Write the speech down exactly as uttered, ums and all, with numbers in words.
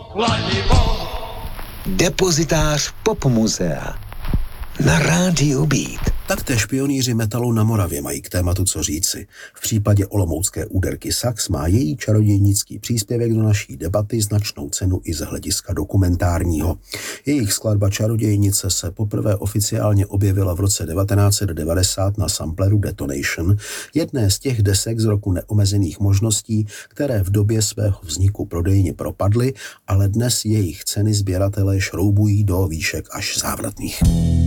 kladivo. Depozitář Popmuzea na rádiu Beat. Taktéž pionýři metalu na Moravě mají k tématu co říci. V případě olomoucké úderky Sax má její čarodějnický příspěvek do naší debaty značnou cenu i z hlediska dokumentárního. Jejich skladba Čarodějnice se poprvé oficiálně objevila v roce devatenáct set devadesát na sampleru Detonation, jedné z těch desek z roku neomezených možností, které v době svého vzniku prodejně propadly, ale dnes jejich ceny sběratelé šroubují do výšek až závratných.